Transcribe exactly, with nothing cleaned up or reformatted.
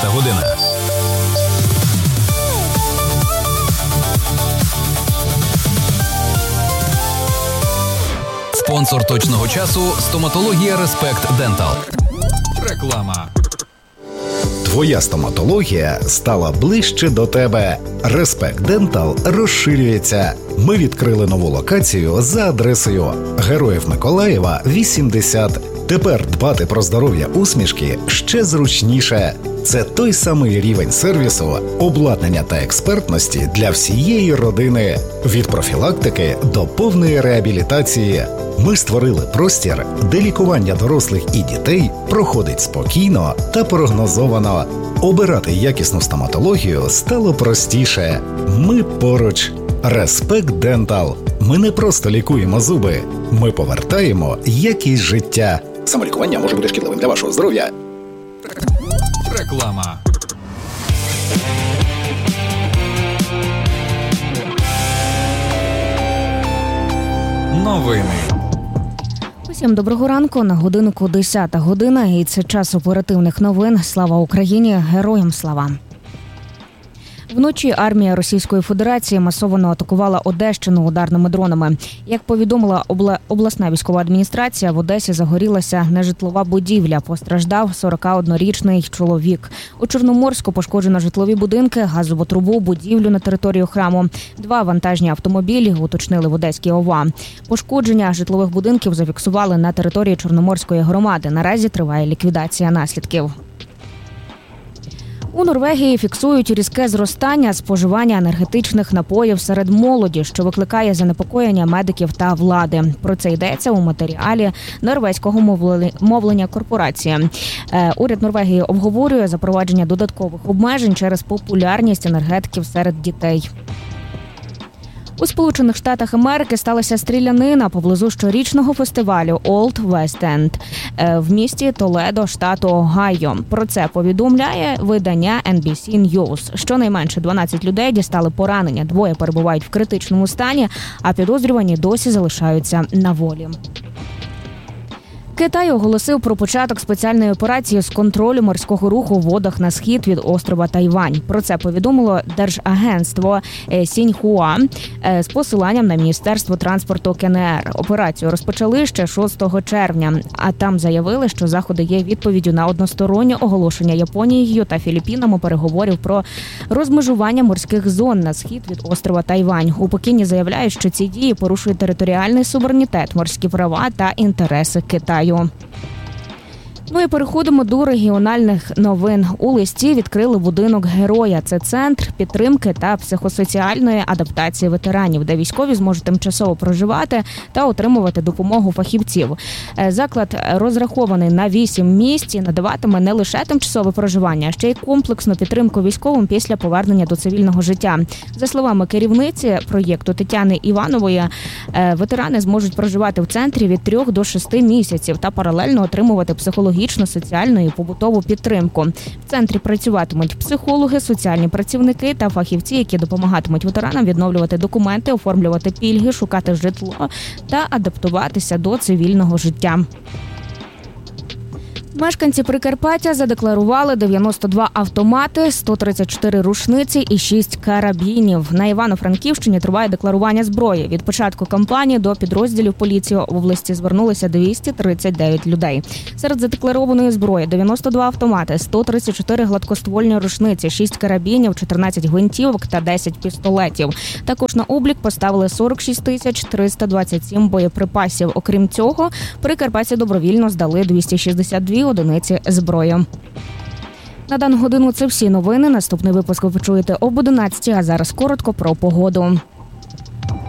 година. Спонсор точного часу – стоматологія Респект Дентал. Реклама. Твоя стоматологія стала ближче до тебе. Респект Дентал розширюється. Ми відкрили нову локацію за адресою Героїв Миколаєва, вісімдесят. Тепер дбати про здоров'я усмішки ще зручніше. Це той самий рівень сервісу, обладнання та експертності для всієї родини. Від профілактики до повної реабілітації. Ми створили простір, де лікування дорослих і дітей проходить спокійно та прогнозовано. Обирати якісну стоматологію стало простіше. Ми поруч. Респект Дентал. Ми не просто лікуємо зуби. Ми повертаємо якість життя. Самолікування може бути шкідливим для вашого здоров'я. Реклама. Новини. Усім доброго ранку. На годиннику десята година, і це час оперативних новин. Слава Україні! Героям слава! Вночі армія Російської Федерації масово атакувала Одещину ударними дронами. Як повідомила обла... обласна військова адміністрація, в Одесі загорілася нежитлова будівля. Постраждав сорокаоднорічний чоловік. У Чорноморську пошкоджено житлові будинки, газову трубу, будівлю на територію храму. Два вантажні автомобілі, уточнили в Одеській ОВА. Пошкодження житлових будинків зафіксували на території Чорноморської громади. Наразі триває ліквідація наслідків. У Норвегії фіксують різке зростання споживання енергетичних напоїв серед молоді, що викликає занепокоєння медиків та влади. Про це йдеться у матеріалі норвезького мовлення корпорації. Уряд Норвегії обговорює запровадження додаткових обмежень через популярність енергетиків серед дітей. У Сполучених Штатах Америки сталася стрілянина поблизу щорічного фестивалю Old West End в місті Толедо, штату Огайо. Про це повідомляє видання ен бі сі News. Щонайменше дванадцять людей дістали поранення, двоє перебувають в критичному стані, а підозрювані досі залишаються на волі. Китай оголосив про початок спеціальної операції з контролю морського руху в водах на схід від острова Тайвань. Про це повідомило Держагентство Сіньхуа з посиланням на Міністерство транспорту ка ен ер. Операцію розпочали ще шостого червня, а там заявили, що заходи є відповіддю на одностороннє оголошення Японією та Філіппінами переговорів про розмежування морських зон на схід від острова Тайвань. У Пекіні заявляють, що ці дії порушують територіальний суверенітет, морські права та інтереси Китаю. Ну і переходимо до регіональних новин. У Листі відкрили будинок героя. Це центр підтримки та психосоціальної адаптації ветеранів, де військові зможуть тимчасово проживати та отримувати допомогу фахівців. Заклад розрахований на вісім місць і надаватиме не лише тимчасове проживання, а ще й комплексну підтримку військовим після повернення до цивільного життя. За словами керівниці проєкту Тетяни Іванової, ветерани зможуть проживати в центрі від трьох до шести місяців та паралельно отримувати психологічну, соціальну і побутову підтримку. В центрі працюватимуть психологи, соціальні працівники та фахівці, які допомагатимуть ветеранам відновлювати документи, оформлювати пільги, шукати житло та адаптуватися до цивільного життя. Мешканці Прикарпаття задекларували дев'яносто два автомати, сто тридцять чотири рушниці і шість карабінів. На Івано-Франківщині триває декларування зброї. Від початку кампанії до підрозділів поліції в області звернулися двісті тридцять дев'ять людей. Серед задекларованої зброї дев'яносто два автомати, сто тридцять чотири гладкоствольні рушниці, шість карабінів, чотирнадцять гвинтівок та десять пістолетів. Також на облік поставили сорок шість тисяч триста двадцять сім боєприпасів. Окрім цього, прикарпатці добровільно здали двісті шістдесят дві одиниці зброї. На дану годину це всі новини. Наступний випуск ви почуєте об одинадцятій, а зараз коротко про погоду.